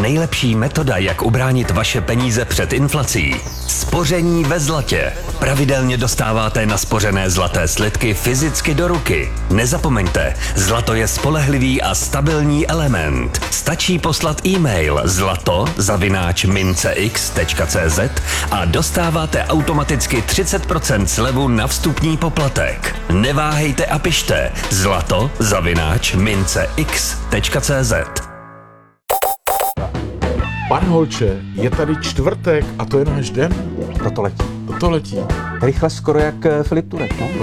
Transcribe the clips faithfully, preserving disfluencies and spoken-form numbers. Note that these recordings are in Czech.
nejlepší metoda, jak ubránit vaše peníze před inflací. Spoření ve zlatě. Pravidelně dostáváte naspořené zlaté slitky fyzicky do ruky. Nezapomeňte, zlato je spolehlivý a stabilní element. Stačí poslat e-mail zlato zavináč mincex tečka cz a dostáváte automaticky třicet procent slevu na vstupní poplatek. Neváhejte a pište zlato zavináč mincex tečka cz. Pane Holče, je tady čtvrtek a to je náš den? Toto letí. Toto letí. Rychle skoro jak Filip Turek, no?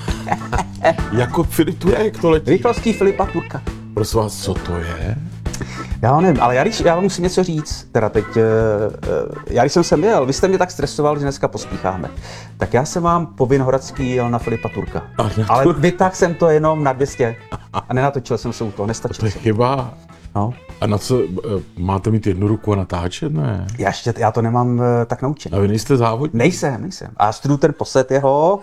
Jako Filip Turek to letí. Rychlostí Filipa Turka. Prosím vás, co to je? Já nevím, ale já, když, já vám musím něco říct, teda teď, já když jsem sem jel, vy jste mě tak stresoval, že dneska pospícháme, tak já jsem vám po Vinohradský jel na Filipa Turka, ale vytáhl jsem to jenom na dvě stě a nenatočil jsem se u toho, nestačil To je jsem. chyba. No. A na co, máte mít jednu ruku a natáčet, ne? Já ještě, já to nemám tak naučený. A vy nejste závodník? Nejsem, nejsem. A studuju ten posled jeho.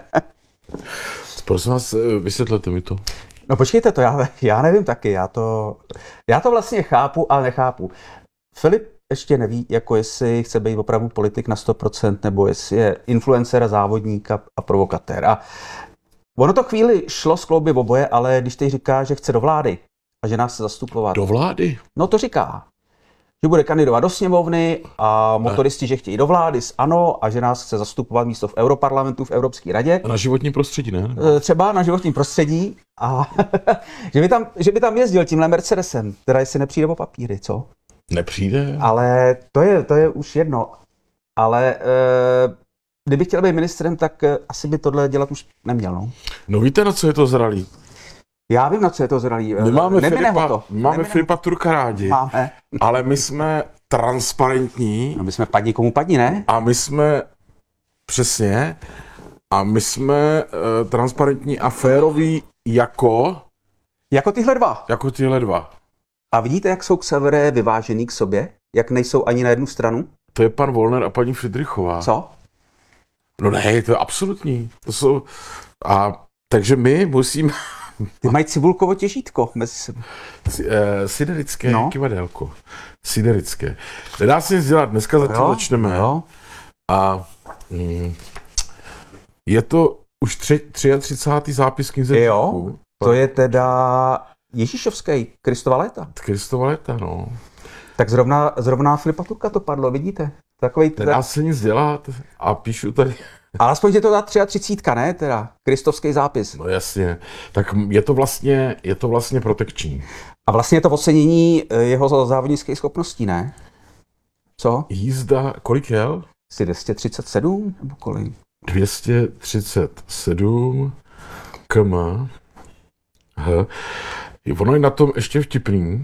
Prosím vás, vysvětlete mi to. No počkejte to, já, já nevím taky, já to, já to vlastně chápu, ale nechápu. Filip ještě neví, jako jestli chce být opravdu politik na sto procent, nebo jestli je influencer, závodník a, a provokatér. A ono to chvíli šlo skloubit oboje, ale když teď říká, že chce do vlády a že nás chce zastupovat. Do vlády? No to říká. Že bude kandidovat do sněmovny a motoristi, že chtějí do vlády s ANO a že nás chce zastupovat místo v Europarlamentu, v Evropské radě. A na životní prostředí, ne? Třeba na životním prostředí a že by tam, že by tam jezdil tímhle Mercedesem, teda jestli nepřijde o papíry, co? Nepřijde. Ale to je, to je už jedno. Ale e, kdyby chtěl být ministrem, tak e, asi by tohle dělat už neměl, no. No víte, na co je to zralý? Já vím, na co je to zralý. My máme Nemine Filipa, ho to. máme Nemine Filipa Turka rádi, Máme. ale my jsme transparentní. No my jsme padni komu padni, ne? A my jsme, přesně, a my jsme uh, transparentní a féroví jako, Jako tyhle dva. jako tyhle dva. A vidíte, jak jsou Xaveré vyvážený k sobě? Jak nejsou ani na jednu stranu? To je pan Wollner a paní Friedrichová. Co? No ne, to je absolutní. To jsou, a takže my musíme... Ty mají cibulkovo těžítko mezi sebou. Siderické No. kivadélko. Siderické. Nedá se nic dělat, dneska za to začneme. Jo. A mm, je to už tři, třicátý zápis knize Jo, Duchů. to je teda Ježíšovský, Kristova léta. Kristova léta, no. Tak zrovna, zrovna Filipa Turka to padlo, vidíte? Takovej Nedá teda, se nic dělat a píšu tady. ale aspoň je to ta třicátka tři, ne? Teda, kristovský zápis. No jasně. Tak je to vlastně, je to vlastně protekční. A vlastně je to ocenění jeho závodnických schopností, ne? Co? Jízda, kolik jel? Jsi dvě stě třicet sedm nebo kolik? dvě stě třicet sedm kilometrů. H. Ono je na tom ještě vtipný,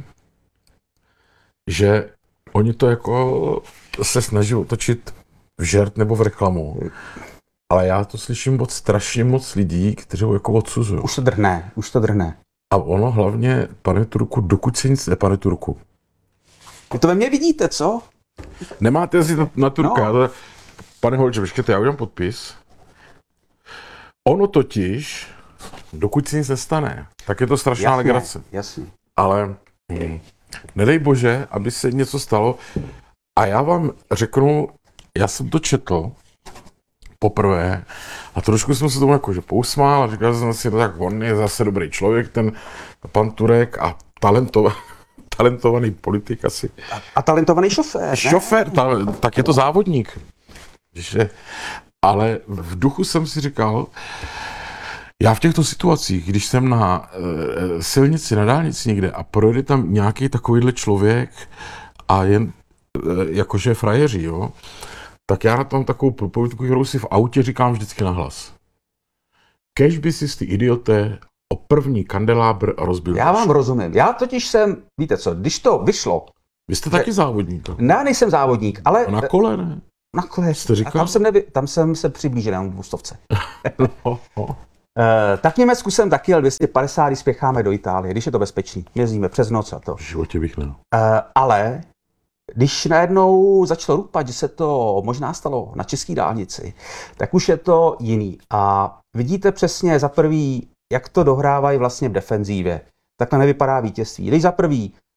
že oni to jako se snaží otočit v žert nebo v reklamu. Ale já to slyším od strašně moc lidí, kteří ho jako odsuzují. Už to drhne, už to drhne. A ono hlavně, pane Turku, dokud se nic ne, pane Turku. Vy to ve mně vidíte, co? Nemáte si na, na Turka. No. To, pane Holče, počkejte, já udělám podpis. Ono totiž, dokud se nic nestane, tak je to strašná Jasně, legrace. jasně. Ale hm, nedej bože, aby se něco stalo. A já vám řeknu, já jsem to četl poprvé a trošku jsem se tomu jakože pousmál a říkal jsem si, no tak on je zase dobrý člověk, ten pan Turek a talentovaný, talentovaný politik asi. A, a talentovaný šofér, ne? Šofér, ta, tak je to závodník. Že, ale v duchu jsem si říkal, já v těchto situacích, když jsem na e, silnici, na dálnici někde a projde tam nějaký takovýhle člověk a jen e, jakože frajeří, jo, tak já na tom takovou propovědku, kterou si v autě říkám vždycky nahlas. Kež by si ty idioté o první kandelábr rozbil. Já vám rozumím. Já totiž jsem, víte co, když to vyšlo. Vy jste taky závodník. Já nejsem závodník, ale... A na kole, ne? Na kole. Jste říkal? A tam jsem, nevy, tam jsem se přiblížil na dvoustovce. no, no. E, tak v Německu jsem taky jel dvě stě padesát, když spěcháme do Itálie, když je to bezpečný. Jezdíme přes noc a to. V životě bych ne. E, ale když najednou začalo rupat, že se to možná stalo na české dálnici, tak už je to jiný. A vidíte přesně za prvý, jak to dohrávají vlastně v defenzívě. Takhle nevypadá vítězství. Když za prvý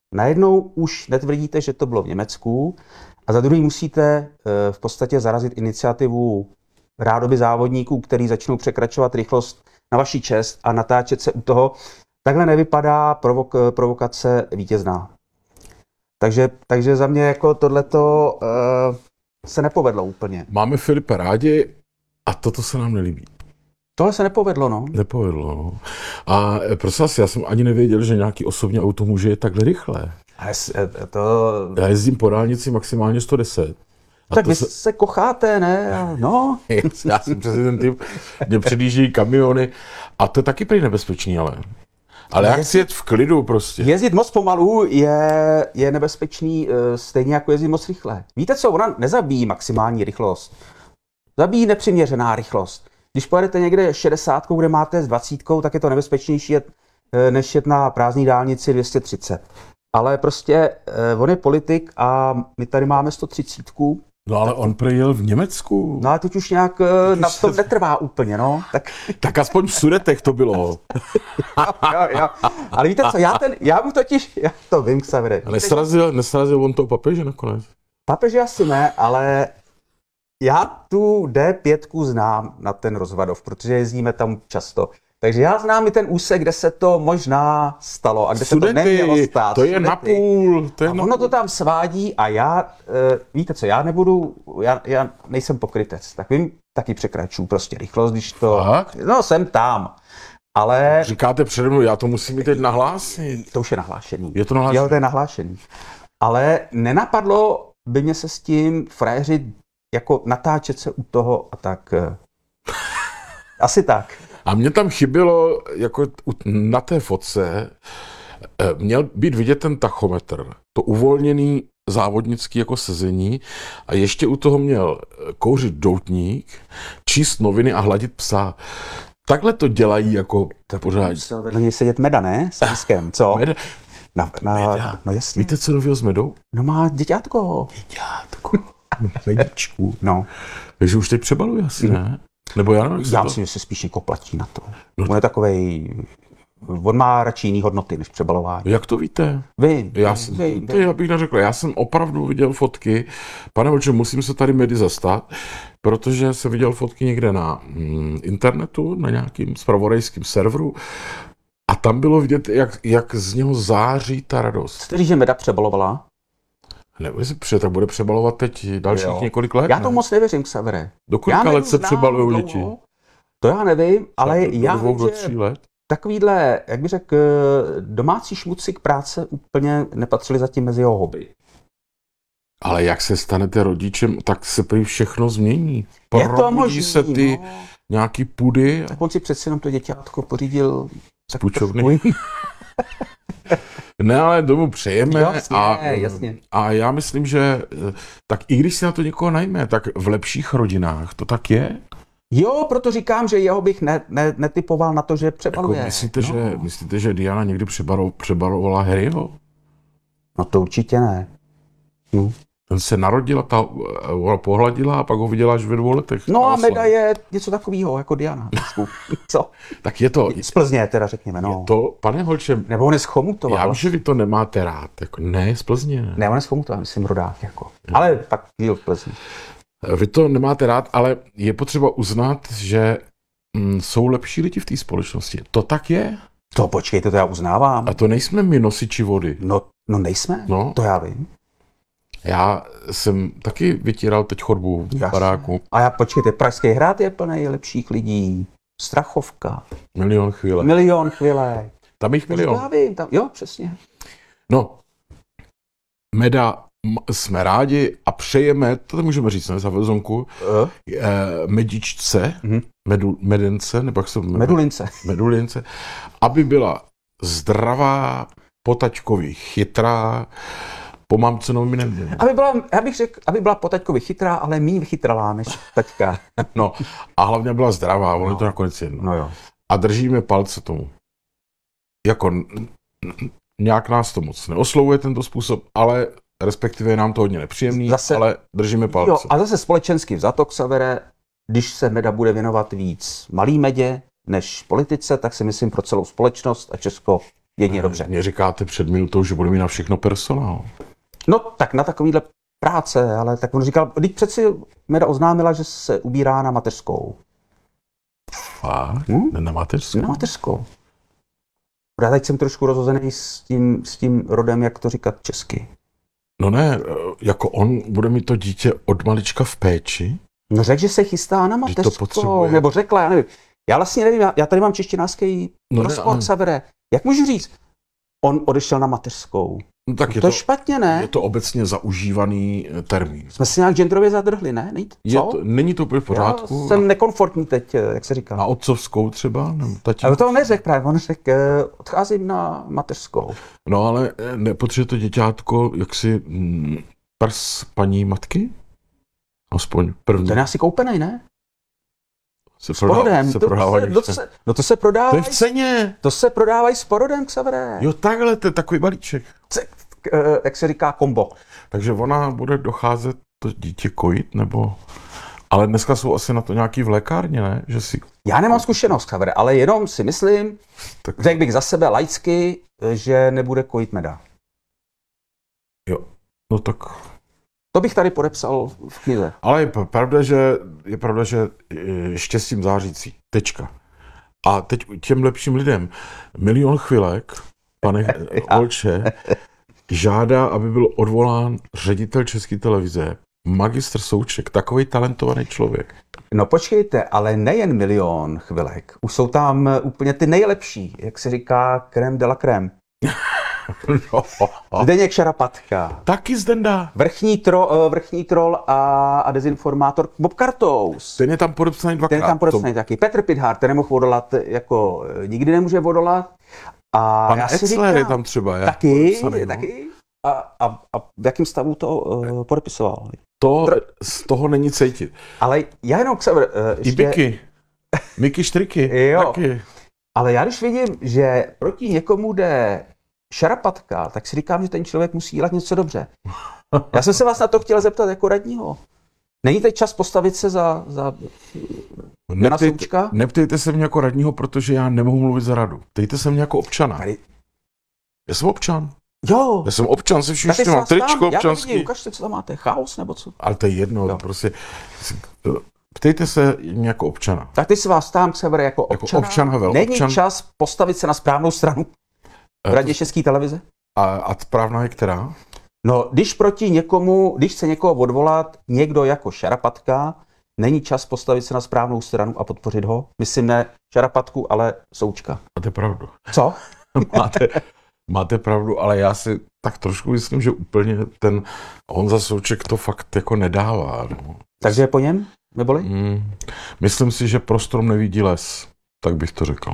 najednou už netvrdíte, že to bylo v Německu a za druhý musíte v podstatě zarazit iniciativu rádoby závodníků, který začnou překračovat rychlost na vaši čest a natáčet se u toho. Takhle nevypadá provok- provokace vítězná. Takže, takže za mě jako tohleto uh, se nepovedlo úplně. Máme Filipa rádi a toto se nám nelíbí. Tohle se nepovedlo, no. Nepovedlo, no. A prosím vás, já jsem ani nevěděl, že nějaký osobní auto může jít takhle rychle. To... Já jezdím po dálnici maximálně sto deset. A tak vy se... se kocháte, ne? No. Já jsem přesně ten typ, kde předjíždějí kamiony a to je taky prý nebezpečný, ale... Ale jak si jet v klidu prostě. Jezdit moc pomalu je, je nebezpečný stejně jako jezdit moc rychle. Víte co, ona nezabíjí maximální rychlost. Zabíjí nepřiměřená rychlost. Když pojedete někde šedesátkou, kde máte s dvacítkou, tak je to nebezpečnější jet, než jet na prázdné dálnici dvě stě třicet. Ale prostě on je politik a my tady máme sto třicet. No ale on projel v Německu. No ale teď už nějak teď na tom se... netrvá úplně, no. Tak, tak aspoň v Sudetech to bylo. jo, jo. Ale víte co, já, ten, já mu totiž, já to vím, Xavere. A nesrazil, nesrazil on toho papeže nakonec? Papeže asi ne, ale já tu D pět znám na ten Rozvadov, protože jezdíme tam často. Takže já znám i ten úsek, kde se to možná stalo a kde Sudety, se to nemělo stát. To je Sudety. napůl. To je a napůl. ono to tam svádí a já, uh, víte co, já nebudu, já, já nejsem pokrytec, tak vím, taky překračuju prostě rychlost, když to, Fakt? no jsem tam, ale... Říkáte přede mnou, já to musím mít teď nahlásit. To už je nahlášený. Je to nahlášený? Jo, to je nahlášený. Ale nenapadlo by mě se s tím frajeři jako natáčet se u toho a tak. Asi tak. A mně tam chybělo, jako na té fotce, měl být vidět ten tachometr, to uvolněný závodnický jako sezení a ještě u toho měl kouřit doutník, číst noviny a hladit psa. Takhle to dělají jako pořád. Vedle něj sedět Meda, ne? S Lískem, co? Meda. Na, na, Meda. No jasně. Víte, co nového s Medou? No má děťátko. Děťátko. Medičku. No. Takže už teď přebaluje asi, ne? Nebo já nevím, Já to... myslím, že se spíš někoho platí na to. No. On je takovej... On má radši jiný hodnoty než přebalování. Jak to víte? Vy, já, vy, jsem, vy, to já bych neřekl, já jsem opravdu viděl fotky, pane Vlče, musím se tady Medy zastat, protože jsem viděl fotky někde na mm, internetu, na nějakým zpravodajským serveru a tam bylo vidět, jak, jak z něho září ta radost. Chcete říct, že Meda přebalovala? Nebo jestli pře, tak bude přebalovat teď dalších jo. několik let, Já to ne? moc nevěřím, Xavere. Do kolika let se přebalují děti? To já nevím, ale do, já do dvou, vím, do že tří let? takovýhle, jak bych řekl, domácí šmuci k práce úplně nepatřili zatím mezi jeho hobby. Ale jak se stanete rodičem, tak se prý všechno změní. Je to možný, se ty no. nějaký pudy. Tak on si přeci jenom to děťátko pořídil z půjčovny. Ne, ale domů přejeme. Jasně, a, jasně. a já myslím, že tak i když si na to někoho najme, tak v lepších rodinách to tak je. Jo, proto říkám, že jeho bych ne, ne, netypoval na to, že přebaluje. Jako myslíte, no. že, myslíte, že Diana někdy přebalo, přebalovala Harryho? No to určitě ne. Hm. Ten se narodila, ta ona pohladila a pak ho viděla až ve dvou letech. No a Meda je něco takového jako Diana. Co? Tak je to... Z Plzně teda řekněme, no. Je to, pane Holče... Nebo on je z Chomutova. Já vím, že vy to nemáte rád. Jako, ne, z Plzně. Ne, ne on je z Chomutova, myslím rodák. Jako. Ale pak žil v Plzni. Vy to nemáte rád, ale je potřeba uznat, že mm, jsou lepší lidi v té společnosti. To tak je. To počkejte, to já uznávám. A to nejsme my nosiči vody. No, no nejsme, no. To já vím. Já jsem taky vytíral teď chodbu v Jasně. baráku. A já počkejte, Pražský hrad je plný lepších lidí. Strachovka. Milion chvíle. Milion chvíle. Tam jich milion. Já vím, tam, jo, přesně. No, Meda, jsme rádi a přejeme, to můžeme říct, ne, za vezonku, uh. eh, medičce, uh-huh. medu, medence, nebo jak se jmenuje? Medulince. Medulince, aby byla zdravá, potačkový chytrá, po mamce nominem. Aby byla, já bych řekl, aby byla po taťkovi chytrá, ale méně chytralá než taťka. No, a hlavně byla zdravá, ono no. je to nakonec jedno. No jo. A držíme palce tomu. Jako nějak nás to moc neoslovuje tento způsob, ale respektive je nám to hodně nepříjemný, zase, ale držíme palce. Jo, a zase společensky vzato, Xavere, když se Meda bude věnovat víc malý Medě než politice, tak si myslím pro celou společnost a Česko Jedině dobře. Mě říkáte před minutou, že bude mít na všechno personál. No tak na takovýhle práce, ale tak on říkal, teď přeci Meda oznámila, že se ubírá na mateřskou. Fakt? Hm? Ne na mateřskou? Na mateřskou. Já teď jsem trošku rozhozený s tím, s tím rodem, jak to říkat česky. No ne, jako on bude mít to dítě od malička v péči. No řekl, že se chystá na to mateřskou, potřebuje. nebo řekla, já nevím. Já vlastně nevím, já, já tady mám češtinářský No ne, rozpor, ale- Xavere. Jak můžu říct? On odešel na mateřskou. No tak je To to, je špatně, ne? je to obecně zaužívaný eh, termín. Jsme si nějak genderově zadrhli, ne? Není to, Je co? to, není to úplně v pořádku. Já jsem nekomfortní teď, jak se říká. Na otcovskou třeba? Nebo tatínku? Ale to on neřekl právě, on řekl, eh, odcházím na mateřskou. No ale eh, nepotřebuje to děťátko jaksi hm, prs paní matky? Aspoň první. Ten je asi koupený, ne? se, S prodá, porodem. se To prodávají. se, no, to se, no to se prodává. To je v ceně. To se prodávají s porodem, Xavere. Jo, takhle, to je takový balíček. C- eh, jak se říká, kombo. Takže ona bude docházet to dítě kojit, nebo... Ale dneska jsou asi na to nějaký v lékárně, ne? Že si... Já nemám zkušenost, Xavere, ale jenom si myslím, Tak... řekl bych za sebe laicky, že nebude kojit Meda. Jo, no tak... To bych tady podepsal v knize. Ale je p- pravda, že je pravda, že eh, štěstím zářící. Tečka. A teď těm lepším lidem. Milion chvilek, pane Olče, žádá, aby byl odvolán ředitel České televize, magistr Souček, takový talentovaný člověk. No počkejte, ale nejen milion chvilek. Už jsou tam úplně ty nejlepší, jak se říká, crème de la crème. No, Zdeněk Šarapatka, taky Zdenda. vrchní, tro, vrchní troll a, a dezinformátor Bob Kartous. Ten je tam podepsaný dvakrát. Ten je tam podepsaný taky. Petr Pithár, ten nemohl odolat, jako eh, nikdy nemůže odolat. A Pan já si Etzler je říkám, tam třeba. Je taky, podepsaný, je no. taky. A, a, a v jakém stavu to uh, podepisoval? To z toho není cítit. Ale já jenom Xaver, uh, I ještě, Biky. Miky Štriky. Jo. Taky. ale já když vidím, že proti někomu jde Šarapatka, tak si říkám, že ten člověk musí dělat něco dobře. Já jsem se vás na to chtěl zeptat jako radního. Není teď čas postavit se za, za Jana Neptejte, Součka? neptejte se mě jako radního, protože já nemohu mluvit za radu. Ptejte se mě jako občana. Tady- Já jsem občan. Jo, Já jsem občan se vším, tak ty se mám vás tam, tričko já to občanský. vidím, ukažte, co tam máte, chaos nebo co? Ale to je jedno, Jo. prostě. Ptejte se mě jako občana. Tak ty se vás tam, Xaver, jako Jako občana. občan, Havel, Není občan. čas postavit se na správnou stranu v Radě České televize? A, a správná je která? No, když proti někomu, když chce někoho odvolat někdo jako Šarapatka, není čas postavit se na správnou stranu a podpořit ho? Myslím ne Šarapatku, ale Součka. Máte pravdu. Co? máte, máte pravdu, ale já si tak trošku myslím, že úplně ten Honza Souček to fakt jako nedává. No. Takže je po něm? Neboli? Hmm. Myslím si, že pro strom nevidí les. Tak bych to řekl.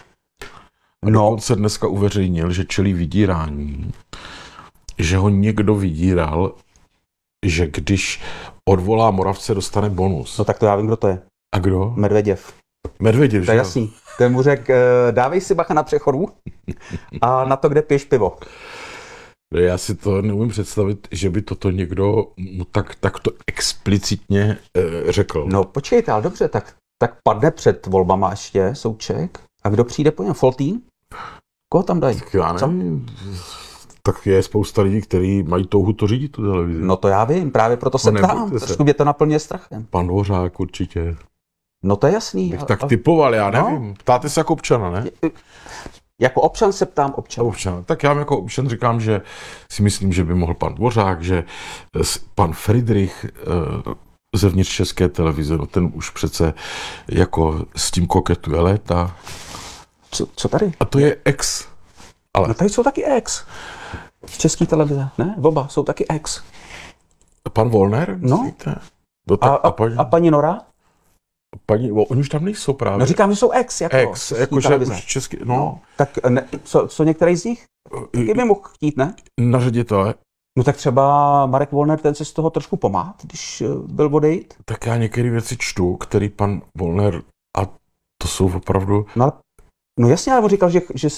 A No. dokonce dneska uveřejnil, že čelí vydírání, že ho někdo vydíral, že když odvolá Moravce, dostane bonus. No tak to já vím, kdo to je. A kdo? Medvěděv. Medvěděv, To že je jo? jasný. Ten mu řekl, eh, dávej si bacha na přechodu a na to, kde piješ pivo. Já si to neumím představit, že by toto někdo mu tak, tak to explicitně e, řekl. No počkejte, ale dobře, tak, tak padne před volbama ještě Souček. A kdo přijde po něm? Foltín? Koho tam dají? Tak já nevím. Tak je spousta lidí, kteří mají touhu to řídit, tu televizi. No to já vím, právě proto se No, ptám. nebojte se. Trošku mě to naplňuje strachem. Pan Dvořák určitě. No to je jasný. Bych A- tak a- typoval, já No. nevím. Ptáte se jako občana, ne? Jako občan se ptám občan. Občan. Tak já jako občan říkám, že si myslím, že by mohl pan Dvořák, že s- pan Friedrich eh, zevnitř České televize, no ten už přece jako s tím koketuje léta. Co, co tady? A to je ex. No tady jsou taky ex. Z České televize, ne? Oba jsou taky ex. Pan Volner, No. myslíte? No, A, tak, a, a, paní, a paní Nora? paní, o, oni už tam nejsou právě. No říkám, že jsou ex, jako. ex, z České jakože televize. už český, No, no, tak ne, co, co některý z nich? Taky by mohl chtít, ne? na ředitele. No tak třeba Marek Volner, ten se z toho trošku pomáhá, když eh, byl odejít. Tak já některé věci čtu, který pan Volner, a to jsou opravdu No, ale- no jasně, ale on říkal, že, že se